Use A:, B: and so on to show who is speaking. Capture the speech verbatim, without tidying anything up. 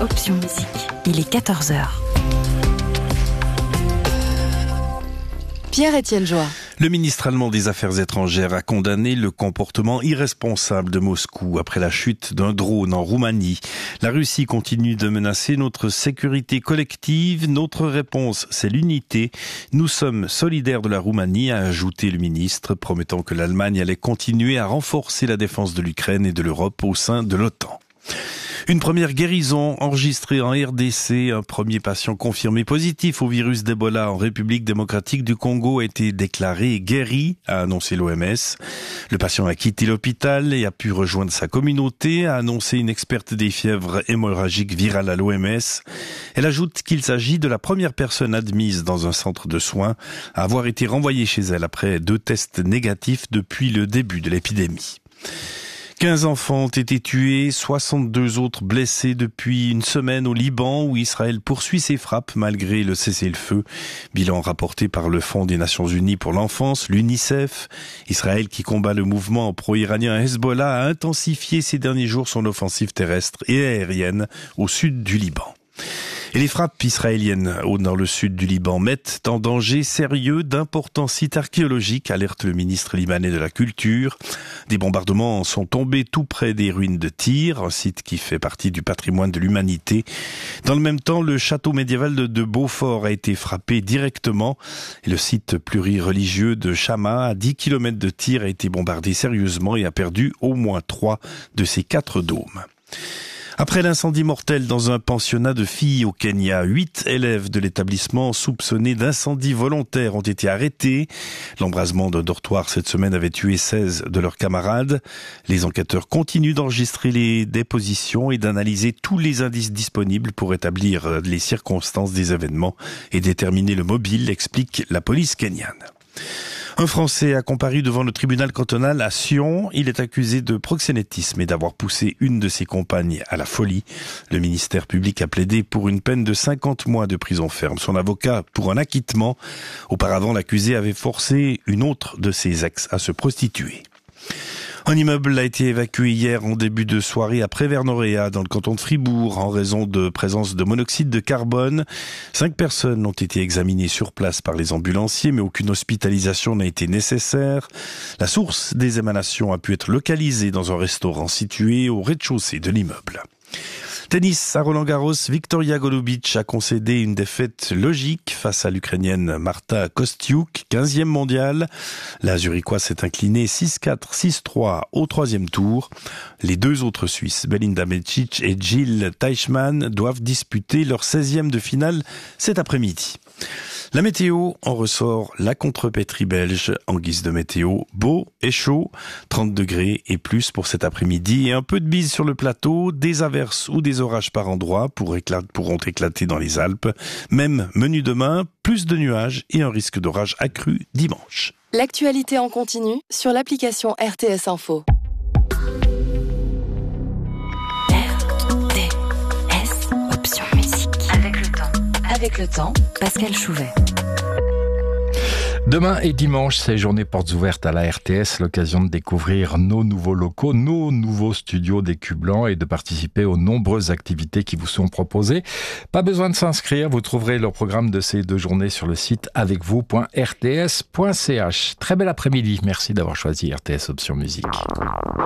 A: Option Musique. Il est quatorze heures.
B: Pierre-Étienne Joie.
C: Le ministre allemand des Affaires étrangères a condamné le comportement irresponsable de Moscou après la chute d'un drone en Roumanie. La Russie continue de menacer notre sécurité collective. Notre réponse, c'est l'unité. Nous sommes solidaires de la Roumanie, a ajouté le ministre, promettant que l'Allemagne allait continuer à renforcer la défense de l'Ukraine et de l'Europe au sein de l'OTAN. Une première guérison enregistrée en R D C. Un premier patient confirmé positif au virus d'Ebola en République démocratique du Congo a été déclaré guéri, a annoncé l'O M S. Le patient a quitté l'hôpital et a pu rejoindre sa communauté, a annoncé une experte des fièvres hémorragiques virales à l'O M S. Elle ajoute qu'il s'agit de la première personne admise dans un centre de soins à avoir été renvoyée chez elle après deux tests négatifs depuis le début de l'épidémie. quinze enfants ont été tués, soixante-deux autres blessés depuis une semaine au Liban où Israël poursuit ses frappes malgré le cessez-le-feu. Bilan rapporté par le Fonds des Nations Unies pour l'enfance, l'UNICEF. Israël, qui combat le mouvement pro-iranien Hezbollah, a intensifié ces derniers jours son offensive terrestre et aérienne au sud du Liban. Et les frappes israéliennes dans le sud du Liban mettent en danger sérieux d'importants sites archéologiques, alerte le ministre libanais de la Culture. Des bombardements sont tombés tout près des ruines de Tyr, un site qui fait partie du patrimoine de l'humanité. Dans le même temps, le château médiéval de Beaufort a été frappé directement. Et le site plurireligieux de Chama, à dix kilomètres de Tyr, a été bombardé sérieusement et a perdu au moins trois de ses quatre dômes. Après l'incendie mortel dans un pensionnat de filles au Kenya, huit élèves de l'établissement soupçonnés d'incendie volontaire ont été arrêtés. L'embrasement d'un dortoir cette semaine avait tué seize de leurs camarades. Les enquêteurs continuent d'enregistrer les dépositions et d'analyser tous les indices disponibles pour établir les circonstances des événements et déterminer le mobile, explique la police kenyane. Un Français a comparu devant le tribunal cantonal à Sion. Il est accusé de proxénétisme et d'avoir poussé une de ses compagnes à la folie. Le ministère public a plaidé pour une peine de cinquante mois de prison ferme. Son avocat pour un acquittement. Auparavant, l'accusé avait forcé une autre de ses ex à se prostituer. Un immeuble a été évacué hier en début de soirée à Prévert-Noréa, dans le canton de Fribourg, en raison de présence de monoxyde de carbone. Cinq personnes ont été examinées sur place par les ambulanciers, mais aucune hospitalisation n'a été nécessaire. La source des émanations a pu être localisée dans un restaurant situé au rez-de-chaussée de l'immeuble. Tennis à Roland-Garros, Victoria Golubic a concédé une défaite logique face à l'Ukrainienne Marta Kostyuk, quinzième mondiale. La Zurichoise s'est inclinée six quatre, six trois au troisième tour. Les deux autres Suisses, Belinda Bencic et Jill Teichmann, doivent disputer leur seizième de finale cet après-midi. La météo, en ressort la contrepétrie belge en guise de météo. Beau et chaud, trente degrés et plus pour cet après-midi. Et un peu de bise sur le plateau, des averses ou des orages par endroits pour éclat- pourront éclater dans les Alpes. Même menu demain, plus de nuages et un risque d'orage accru dimanche.
B: L'actualité en continu sur l'application R T S Info.
A: R T S Option Musique. Avec le temps.
B: Avec le temps,
A: Pascal Chouvet.
D: Demain et dimanche, c'est journée portes ouvertes à la R T S, l'occasion de découvrir nos nouveaux locaux, nos nouveaux studios des Cubes Blancs et de participer aux nombreuses activités qui vous sont proposées. Pas besoin de s'inscrire, vous trouverez le programme de ces deux journées sur le site avec vous point r t s point c h. Très bel après-midi, merci d'avoir choisi R T S Option Musique.